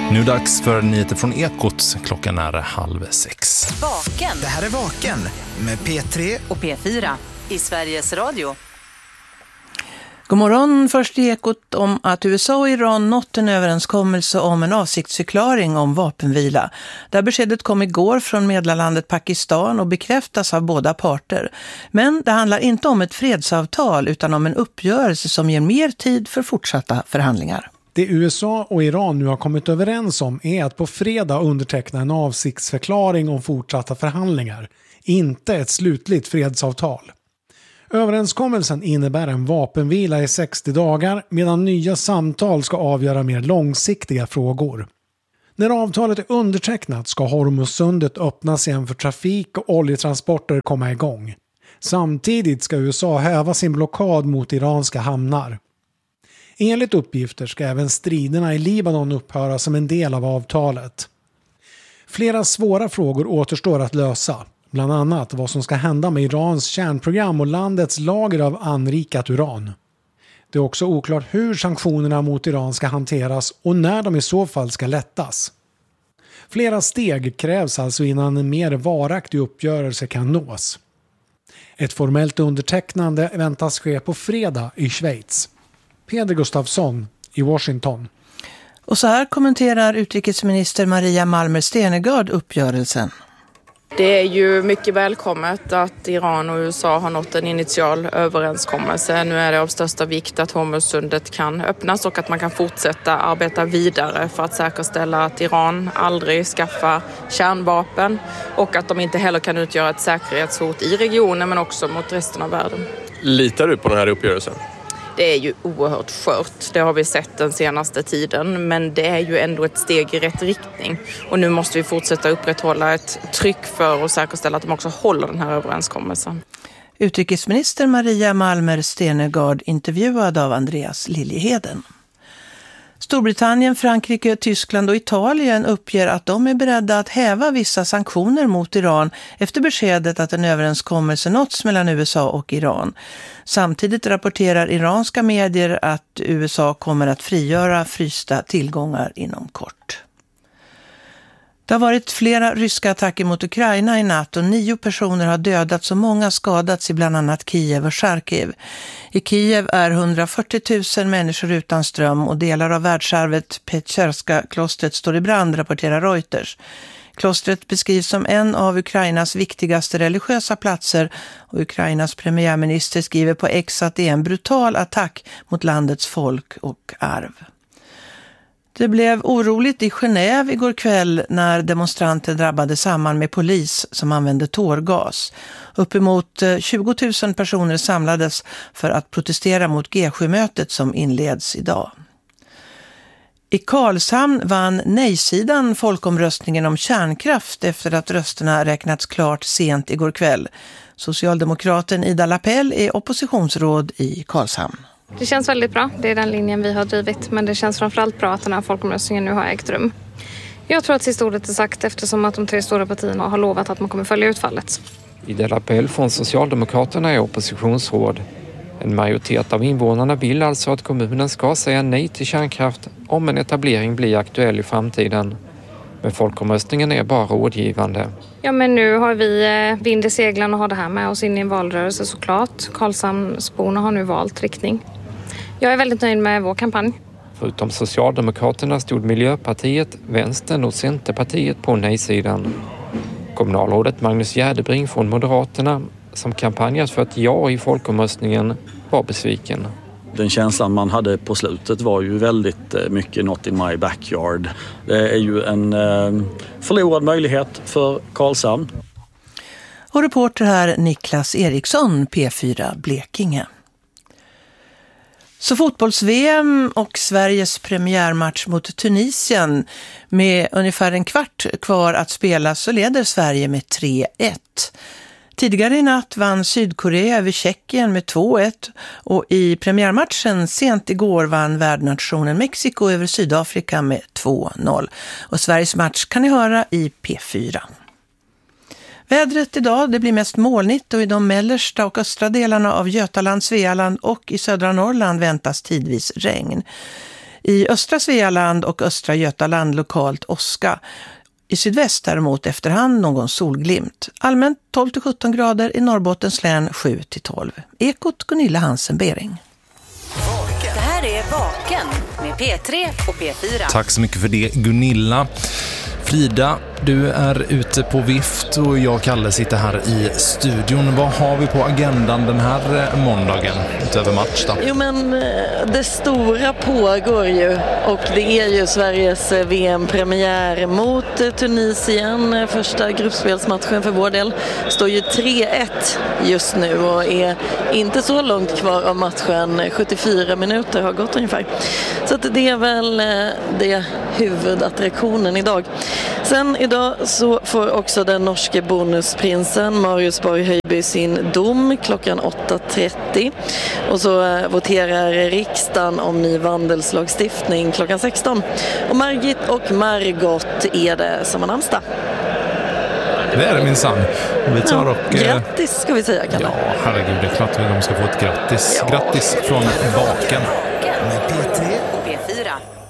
Nu dags för nyheter från Ekot. Klockan är 5:30. Vaken. Det här är Vaken med P3 och P4 i Sveriges Radio. God morgon, först i Ekot om att USA och Iran nått en överenskommelse om en avsiktsförklaring om vapenvila. Det här beskedet kom igår från medlarlandet Pakistan och bekräftas av båda parter. Men det handlar inte om ett fredsavtal utan om en uppgörelse som ger mer tid för fortsatta förhandlingar. Det USA och Iran nu har kommit överens om är att på fredag underteckna en avsiktsförklaring om fortsatta förhandlingar, inte ett slutligt fredsavtal. Överenskommelsen innebär en vapenvila i 60 dagar medan nya samtal ska avgöra mer långsiktiga frågor. När avtalet är undertecknat ska Hormuzsundet öppnas igen för trafik och oljetransporter komma igång. Samtidigt ska USA häva sin blockad mot iranska hamnar. Enligt uppgifter ska även striderna i Libanon upphöra som en del av avtalet. Flera svåra frågor återstår att lösa. Bland annat vad som ska hända med Irans kärnprogram och landets lager av anrikat uran. Det är också oklart hur sanktionerna mot Iran ska hanteras och när de i så fall ska lättas. Flera steg krävs alltså innan en mer varaktig uppgörelse kan nås. Ett formellt undertecknande väntas ske på fredag i Schweiz. Peder Gustafsson i Washington. Och så här kommenterar utrikesminister Maria Malmer Stenergard uppgörelsen. Det är ju mycket välkommet att Iran och USA har nått en initial överenskommelse. Nu är det av största vikt att Hormuzsundet kan öppnas och att man kan fortsätta arbeta vidare för att säkerställa att Iran aldrig skaffar kärnvapen och att de inte heller kan utgöra ett säkerhetshot i regionen men också mot resten av världen. Litar du på den här uppgörelsen? Det är ju oerhört skört, det har vi sett den senaste tiden, men det är ju ändå ett steg i rätt riktning. Och nu måste vi fortsätta upprätthålla ett tryck för att säkerställa att de också håller den här överenskommelsen. Utrikesminister Maria Malmer Stenergard intervjuad av Andreas Liljeheden. Storbritannien, Frankrike, Tyskland och Italien uppger att de är beredda att häva vissa sanktioner mot Iran efter beskedet att en överenskommelse nåtts mellan USA och Iran. Samtidigt rapporterar iranska medier att USA kommer att frigöra frysta tillgångar inom kort. Det har varit flera ryska attacker mot Ukraina i natt och 9 personer har dödats och många skadats i bland annat Kiev och Charkiv. I Kiev är 140 000 människor utan ström och delar av världsarvet Petjerska-klostret står i brand, rapporterar Reuters. Klostret beskrivs som en av Ukrainas viktigaste religiösa platser och Ukrainas premiärminister skriver på X att det är en brutal attack mot landets folk och arv. Det blev oroligt i Genève igår kväll när demonstranter drabbade samman med polis som använde tårgas. Uppemot 20 000 personer samlades för att protestera mot G7-mötet som inleds idag. I Karlshamn vann nej-sidan folkomröstningen om kärnkraft efter att rösterna räknats klart sent igår kväll. Socialdemokraten Ida Lapell är oppositionsråd i Karlshamn. Det känns väldigt bra, det är den linjen vi har drivit, men det känns framförallt bra att den här folkomröstningen nu har ägt rum. Jag tror att sista ordet är sagt eftersom att de 3 stora partierna har lovat att man kommer följa utfallet. Ida Lapell från Socialdemokraterna är oppositionsråd. En majoritet av invånarna vill alltså att kommunen ska säga nej till kärnkraft om en etablering blir aktuell i framtiden. Men folkomröstningen är bara rådgivande. Ja, men nu har vi vind i seglen och har det här med oss in i en valrörelse såklart. Karlshamnsborna har nu valt riktning. Jag är väldigt nöjd med vår kampanj. Förutom Socialdemokraterna stod Miljöpartiet, Vänstern och Centerpartiet på nej-sidan. Kommunalrådet Magnus Gärdebring från Moderaterna, som kampanjat för ett ja i folkomröstningen, var besviken. Den känslan man hade på slutet var ju väldigt mycket not in my backyard. Det är ju en förlorad möjlighet för Karlshamn. Och reporter här Niklas Eriksson, P4 Blekinge. Så fotbolls-VM och Sveriges premiärmatch mot Tunisien med ungefär en kvart kvar att spela så leder Sverige med 3-1. Tidigare i natt vann Sydkorea över Tjeckien med 2-1 och i premiärmatchen sent igår vann värdnationen Mexiko över Sydafrika med 2-0. Och Sveriges match kan ni höra i P4. Vädret idag, det blir mest molnigt och i de mellersta och östra delarna av Götaland, Svealand och i södra Norrland väntas tidvis regn. I östra Svealand och östra Götaland lokalt åska. I sydväst däremot efterhand någon solglimt. Allmänt 12-17 grader, i Norrbottens län 7-12. Ekot Gunilla Hansen-Bering. Det här är Vaken med P3 och P4. Tack så mycket för det, Gunilla. Frida, du är ute på vift och jag och Kalle sitter här i studion. Vad har vi på agendan den här måndagen utöver match då? Jo, men det stora pågår ju, och det är ju Sveriges VM-premiär mot Tunisien. Första gruppspelsmatchen för vår del står ju 3-1 just nu och är inte så långt kvar av matchen. 74 minuter har gått ungefär. Så att det är väl det huvudattraktionen idag. Sen idag så får också den norske bonusprinsen Marius Borg Høiby sin dom klockan 8.30. Och så voterar riksdagen om ny vandelslagstiftning klockan 16. Och Margit och Margot är det som har namnsdag. Det är det minsann. Vi tar och... Grattis ska vi säga, Kalle. Ja, herregud, det är klart att de ska få ett grattis. Ja. Grattis från Vaken. Med P3 och P4.